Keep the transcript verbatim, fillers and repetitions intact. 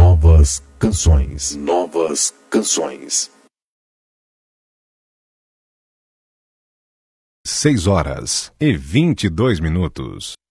Novas canções. Novas canções. Seis horas e vinte e dois minutos.